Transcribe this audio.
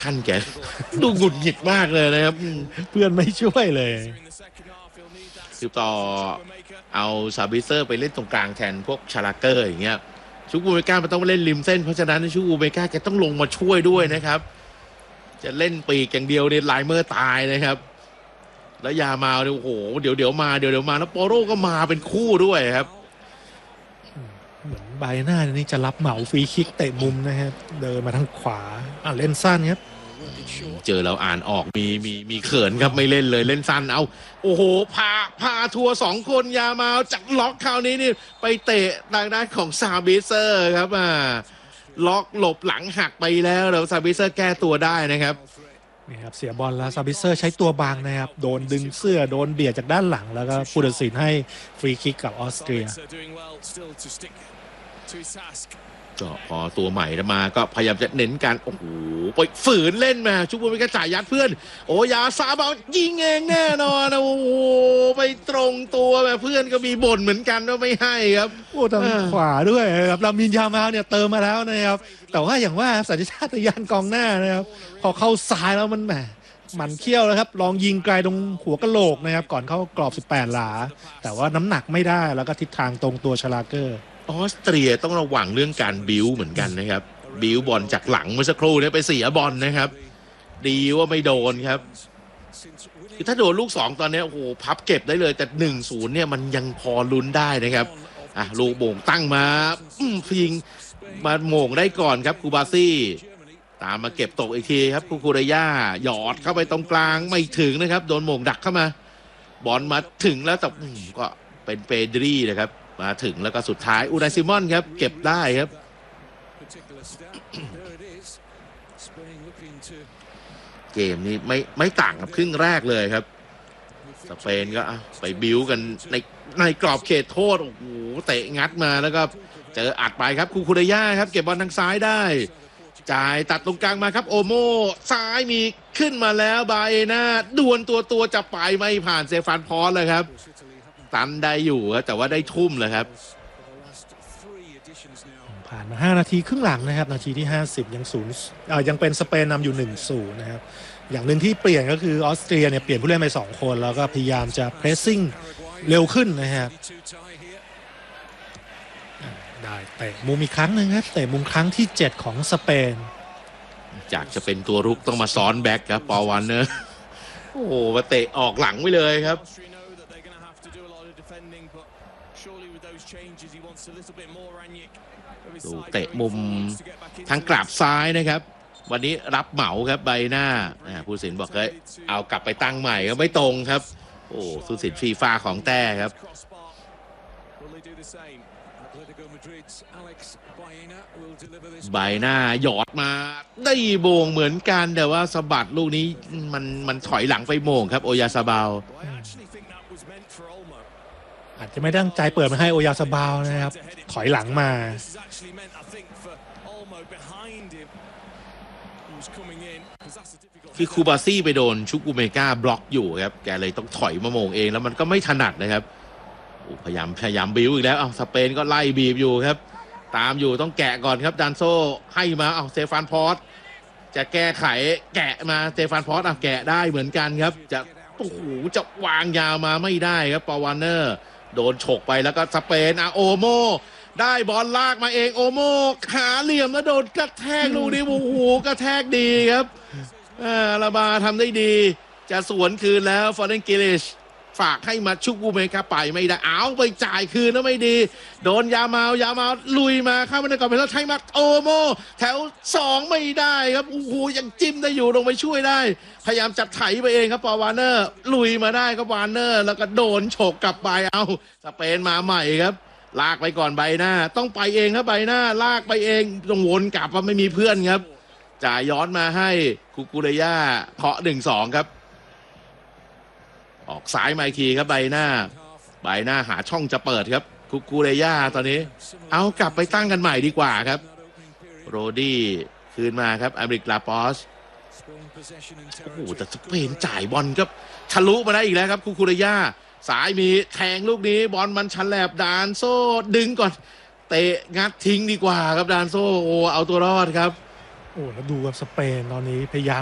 ขั้นแกดูหงุดหงิดมากเลยนะครับเพื่อนไม่ช่วยเลยคือต่อเอาซาบิเซอร์ไปเล่นตรงกลางแทนพวกชาลาเกอร์อย่างเงี้ยชูกูเมกามันต้องเล่นริมเส้นเพราะฉะนั้นชูกูเมกาแกต้องลงมาช่วยด้วยนะครับจะเล่นปีกอย่างเดียวเนี่ยไลเมอร์ตายนะครับแล้วยามาเนี่ยโอ้โหเดี๋ยวมาแล้วโปโรก็มาเป็นคู่ด้วยครับเหมือนไบหน้านี่จะรับเหมาฟรีคิกเตะมุมนะครับเดินมาทางขวาเล่นสั้นครับเจอเราอ่านออกมีเขินครับไม่เล่นเลยเล่นสั้นเอาโอ้โหพาทัวร์2 คนยามาจากล็อกคราวนี้นี่ไปเตะทางด้านของซาบิเซอร์ครับล็อกหลบหลังหักไปแล้วซาบิเซอร์แก้ตัวได้นะครับนี่ครับเสียบอลแล้วซาบิเซอร์ใช้ตัวบังนะครับโดนดึงเสื้อโดนเบียดจากด้านหลังแล้วก็ผู้ตัดสินให้ฟรีคิกกับออสเตรียก็พอตัวใหม่มาก็พยายามจะเน้นการโอ้โหไปฝืนเล่นมาชุบบุญไปกระจ่ายยัดเพื่อนโอ้ยาซาบอลยิงเองแน่นอนโอ้โหไปตรงตัวแบบเพื่อนก็มีบ่นเหมือนกันว่าไม่ให้ครับโอ้ทางขวาด้วยครับลามินยามาเนี่ยเติมมาแล้วนะครับแต่ว่าอย่างว่าสัญชาตญาณกองหน้านะครับพอเข้าซ้ายแล้วมันแหมมันเขี้ยวแล้วครับลองยิงไกลตรงหัวกะโหลกนะครับก่อนเข้ากรอบ18 หลาแต่ว่าน้ำหนักไม่ได้แล้วก็ทิศทางตรงตัวชลาเกอร์ออสเตรียต้องระวังเรื่องการบิ้วเหมือนกันนะครับบิ้วบอลจากหลังเมื่อสักครู่นี้ไปเสียบอลนะครับดีว่าไม่โดนครับคือถ้าโดนลูก2ตอนนี้โอ้โหพับเก็บได้เลยแต่1-0เนี่ยมันยังพอลุ้นได้นะครับลูกโบ่งตั้งมาพิงมาโม่งได้ก่อนครับคูบาซี่ตามมาเก็บตกอีกทีครับคูเรย่าหยอดเข้าไปตรงกลางไม่ถึงนะครับโดนโม่งดักเข้ามาบอลมาถึงแล้วแต่ก็เป็นเปดรีนะครับมาถึงแล้วก็สุดท้ายอูไนซิมอนครับเก็บได้ครับเกมนี้ไม่ต่างกับครึ่งแรกเลยครับสเปนก็ไปบิ้วกันในกรอบเขตโทษโอ้โหเตะงัดมาแล้วก็เจออัดไปครับคูเรย่าครับเก็บบอลทางซ้ายได้จ่ายตัดตรงกลางมาครับโอโมซ้ายมีขึ้นมาแล้วบาเอน่าดวลตัวจะไปไม่ผ่านเซฟานพอสเลยครับตันได้อยู่แต่ว่าได้ทุ่มเลยครับผ่านมา5 นาทีครึ่งหลังนะครับนาทีที่50ยังเป็นสเปนนำอยู่ 1-0 นะครับอย่างหนึ่งที่เปลี่ยนก็คือออสเตรียเนี่ยเปลี่ยนผู้เล่นไป2 คนแล้วก็พยายามจะเพรสซิ่งเร็วขึ้นนะครับได้เตะมุมอีกครั้งหนึ่งครับเตะมุมครั้งที่7ของสเปนจากจะเป็นตัวรุกต้องมาซ้อนแบ็กครับปอวันเนอร์โอ้โหมาเตะออกหลังไปเลยครับดูเตะมุมทางกลับซ้ายนะครับวันนี้รับเหมาครับใบหน้าผู้สินบอกเลยเอากลับไปตั้งใหม่ก็ไม่ตรงครับโอ้สุสินฟีฟ่าของแต้ครับใบหน้าหยอดมาได้โบงเหมือนกันแต่ว่าสะบัดลูกนี้มันถอยหลังไปโมงครับโอยาซาบาวอาจจะไม่ตั้งใจเปิดมาให้โอยาซาบาวนะครับถอยหลังมาคือคูบาซี่ไปโดนชุกุเมกาบล็อกอยู่ครับแกเลยต้องถอยมาโมงเองแล้วมันก็ไม่ถนัดนะครับพยายามบิ้วอีกแล้วสเปนก็ไล่บีบอยู่ครับตามอยู่ต้องแกะก่อนครับดานโซให้มาเซฟานพอสจะแก้ไขแกะมาเซฟานพอสแกะได้เหมือนกันครับจะโอ้โหจะวางยาวมาไม่ได้ครับปาวานเนอร์โดนฉกไปแล้วก็สเปนโอโมได้บอลลากมาเองโอโมขาเหลี่ยมแล้วโดนกระแทกลูกนี้โอ้โหกระแทกดีครับลาบาทำได้ดีจะสวนคืนแล้วฟอร์เรนกิลิชฝากให้มาชุกบูเมกาไปไม่ได้เอาไปจ่ายคืนแล้วไม่ดีโดนยามาลุยมาเข้ามาในกรอบไปแล้วใช้มาโอโมแถว2ไม่ได้ครับโอ้โหยังจิ้มได้อยู่ลงไปช่วยได้พยายามจัดไถไปเองครับปอวานเนอร์ลุยมาได้ครับวานเนอร์แล้วก็โดนฉกกลับไปสเปนมาใหม่ครับลากไปก่อนใบหน้าต้องไปเองครับใบหน้าลากไปเองต้องวนกลับว่าไม่มีเพื่อนครับจ่ายย้อนมาให้คูเรย่าเคาะ 1-2 ครับออกซ้ายมาอีกทีครับใบหน้าหาช่องจะเปิดครับคูเรย่าตอนนี้เอากลับไปตั้งกันใหม่ดีกว่าครับโรดี้คืนมาครับอเมริกลาปอสโอ้โหแต่สเปนจ่ายบอลก็ทะลุมาได้อีกแล้วครับคูเรย่าสายมีแทงลูกนี้บอลมันชันแหลบดานโซ่ดึงก่อนเตะงัดทิ้งดีกว่าครับดานโซ่โอ้เอาตัวรอดครับโอ้แล้วดูกับสเปนตอนนี้พยายาม